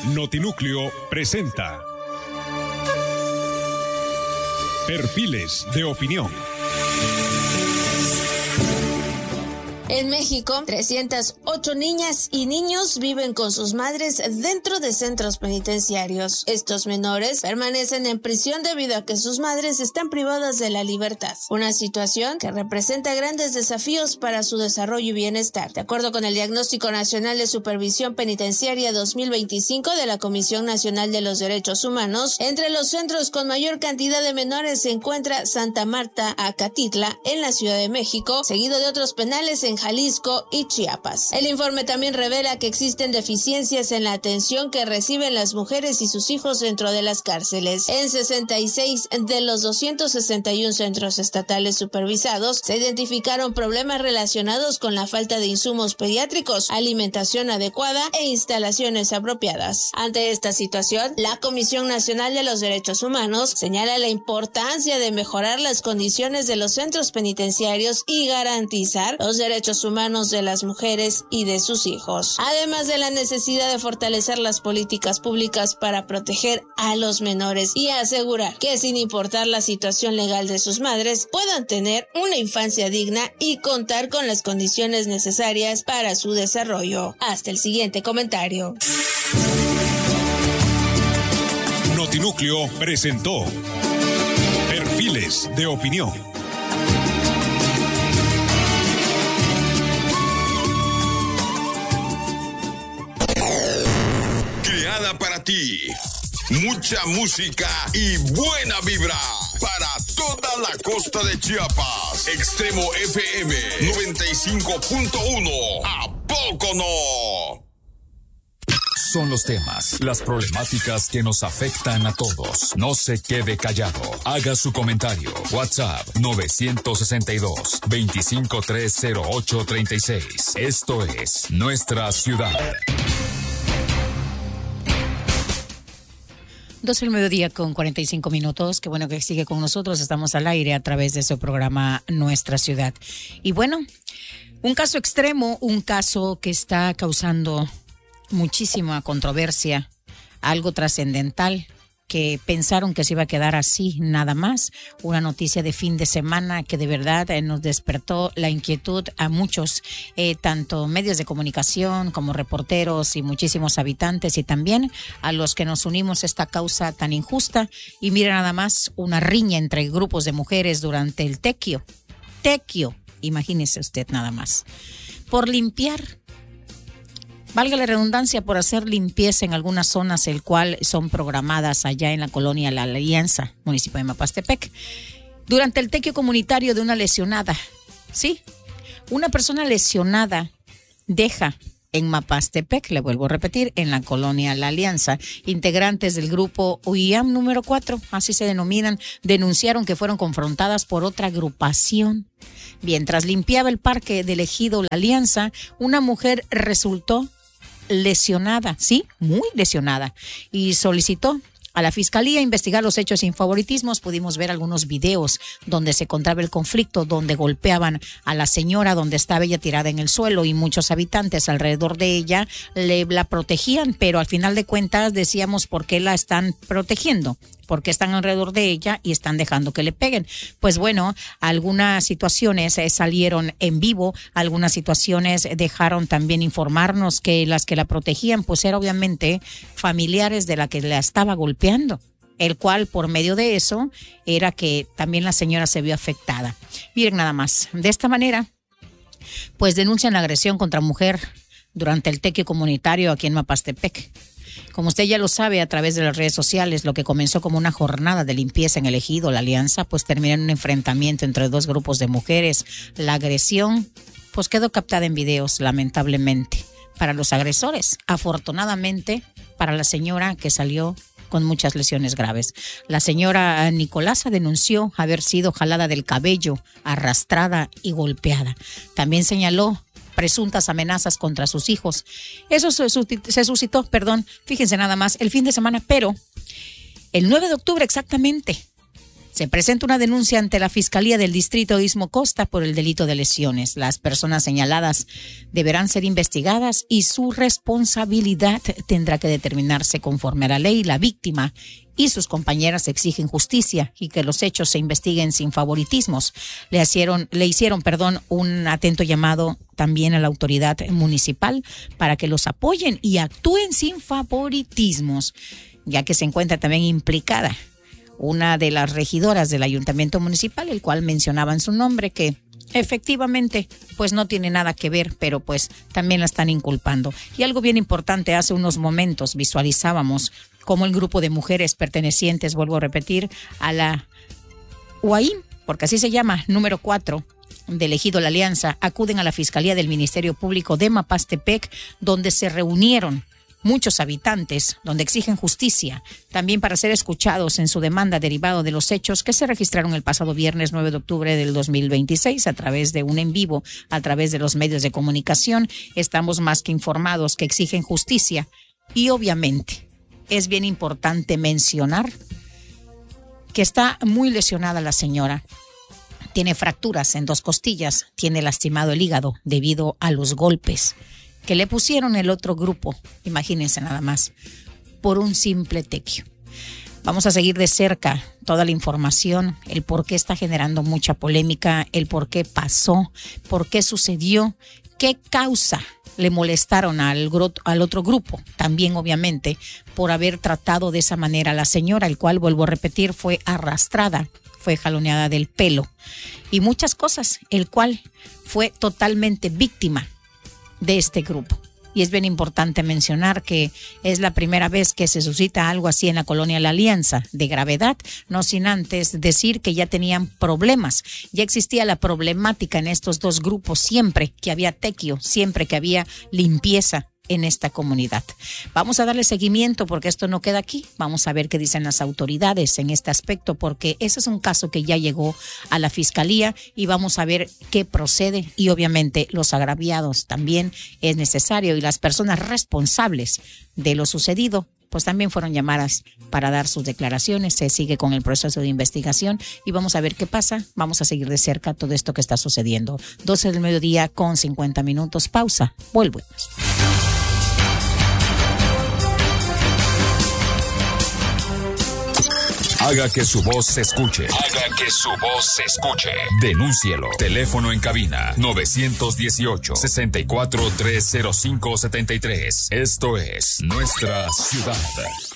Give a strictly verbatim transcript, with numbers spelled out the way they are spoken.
Notinúcleo presenta Perfiles de Opinión. En México, trescientas ocho niñas y niños viven con sus madres dentro de centros penitenciarios. Estos menores permanecen en prisión debido a que sus madres están privadas de la libertad, una situación que representa grandes desafíos para su desarrollo y bienestar. De acuerdo con el Diagnóstico Nacional de Supervisión Penitenciaria dos mil veinticinco de la Comisión Nacional de los Derechos Humanos, entre los centros con mayor cantidad de menores se encuentra Santa Marta, Acatitla, en la Ciudad de México, seguido de otros penales en Jalisco y Chiapas. El informe también revela que existen deficiencias en la atención que reciben las mujeres y sus hijos dentro de las cárceles. En sesenta y seis de los doscientos sesenta y uno centros estatales supervisados se identificaron problemas relacionados con la falta de insumos pediátricos, alimentación adecuada e instalaciones apropiadas. Ante esta situación, la Comisión Nacional de los Derechos Humanos señala la importancia de mejorar las condiciones de los centros penitenciarios y garantizar los derechos humanos de las mujeres y de sus hijos, además de la necesidad de fortalecer las políticas públicas para proteger a los menores y asegurar que, sin importar la situación legal de sus madres, puedan tener una infancia digna y contar con las condiciones necesarias para su desarrollo. Hasta el siguiente comentario. Notinúcleo presentó Perfiles de Opinión. Para ti, mucha música y buena vibra para toda la costa de Chiapas. Extremo F M noventa y cinco punto uno. ¿A poco no? Son los temas, las problemáticas que nos afectan a todos. No se quede callado. Haga su comentario. WhatsApp nueve seis dos, dos tres cero ocho tres seis. Esto es Nuestra Ciudad. doce del mediodía con cuarenta y cinco minutos. Qué bueno que sigue con nosotros. Estamos al aire a través de su programa Nuestra Ciudad. Y bueno, un caso extremo, un caso que está causando muchísima controversia, algo trascendental, que pensaron que se iba a quedar así nada más. Una noticia de fin de semana que de verdad eh, nos despertó la inquietud a muchos, eh, tanto medios de comunicación como reporteros y muchísimos habitantes, y también a los que nos unimos a esta causa tan injusta. Y mira nada más, una riña entre grupos de mujeres durante el tequio. Tequio, imagínese usted nada más. Por limpiar, valga la redundancia, por hacer limpieza en algunas zonas, el cual son programadas allá en la colonia La Alianza, municipio de Mapastepec, durante el tequio comunitario de una lesionada. Sí, una persona lesionada deja en Mapastepec, le vuelvo a repetir, en la colonia La Alianza. Integrantes del grupo U I A M número cuatro, así se denominan, denunciaron que fueron confrontadas por otra agrupación. Mientras limpiaba el parque del ejido La Alianza, una mujer resultó lesionada, sí, muy lesionada, y solicitó a la Fiscalía investigar los hechos sin favoritismos. Pudimos ver algunos videos donde se encontraba el conflicto, donde golpeaban a la señora, donde estaba ella tirada en el suelo y muchos habitantes alrededor de ella le, la protegían, pero al final de cuentas decíamos, ¿por qué la están protegiendo? ¿Por qué están alrededor de ella y están dejando que le peguen? Pues bueno, algunas situaciones eh, salieron en vivo, algunas situaciones dejaron también informarnos que las que la protegían pues eran obviamente familiares de la que la estaba golpeando, el cual por medio de eso era que también la señora se vio afectada. Miren nada más, de esta manera pues denuncian la agresión contra mujer durante el tequio comunitario aquí en Mapastepec. Como usted ya lo sabe, a través de las redes sociales, lo que comenzó como una jornada de limpieza en el ejido La Alianza, pues terminó en un enfrentamiento entre dos grupos de mujeres. La agresión, pues quedó captada en videos, lamentablemente, para los agresores. Afortunadamente, para la señora que salió con muchas lesiones graves. La señora Nicolasa denunció haber sido jalada del cabello, arrastrada y golpeada. También señaló presuntas amenazas contra sus hijos. Eso se, se suscitó, perdón, fíjense nada más, el fin de semana, pero el nueve de octubre exactamente, Se presenta una denuncia ante la Fiscalía del Distrito Istmo Costa por el delito de lesiones. Las personas señaladas deberán ser investigadas y su responsabilidad tendrá que determinarse conforme a la ley. La víctima y sus compañeras exigen justicia y que los hechos se investiguen sin favoritismos. Le hicieron, le hicieron, perdón, un atento llamado también a la autoridad municipal para que los apoyen y actúen sin favoritismos, ya que se encuentra también implicada una de las regidoras del ayuntamiento municipal, el cual mencionaba en su nombre que efectivamente pues no tiene nada que ver, pero pues también la están inculpando. Y algo bien importante, hace unos momentos visualizábamos cómo el grupo de mujeres pertenecientes, vuelvo a repetir, a la U A I, porque así se llama, número cuatro, del Ejido La Alianza, acuden a la Fiscalía del Ministerio Público de Mapastepec, donde se reunieron muchos habitantes, donde exigen justicia, también para ser escuchados en su demanda derivado de los hechos que se registraron el pasado viernes nueve de octubre del dos mil veintiséis a través de un en vivo, a través de los medios de comunicación. Estamos más que informados que exigen justicia y obviamente es bien importante mencionar que está muy lesionada la señora. Tiene fracturas en dos costillas, tiene lastimado el hígado debido a los golpes que le pusieron el otro grupo, imagínense nada más, por un simple tequio. Vamos a seguir de cerca toda la información, el por qué está generando mucha polémica, el por qué pasó, por qué sucedió, qué causa le molestaron al, al otro grupo, también obviamente por haber tratado de esa manera a la señora, el cual, vuelvo a repetir, fue arrastrada, fue jaloneada del pelo y muchas cosas, el cual fue totalmente víctima de este grupo. Y es bien importante mencionar que es la primera vez que se suscita algo así en la colonia La Alianza, de gravedad, no sin antes decir que ya tenían problemas. Ya existía la problemática en estos dos grupos siempre que había tequio, siempre que había limpieza en esta comunidad. Vamos a darle seguimiento porque esto no queda aquí. Vamos a ver qué dicen las autoridades en este aspecto, porque ese es un caso que ya llegó a la fiscalía y vamos a ver qué procede. Y obviamente los agraviados también es necesario y las personas responsables de lo sucedido pues también fueron llamadas para dar sus declaraciones. Se sigue con el proceso de investigación y vamos a ver qué pasa. Vamos a seguir de cerca todo esto que está sucediendo. doce del mediodía con cincuenta minutos. Pausa. Volvemos. Haga que su voz se escuche. Haga que su voz se escuche. Denúncielo. Teléfono en cabina nueve uno ocho, seis cuatro tres cero cinco siete tres. Esto es Nuestra Ciudad.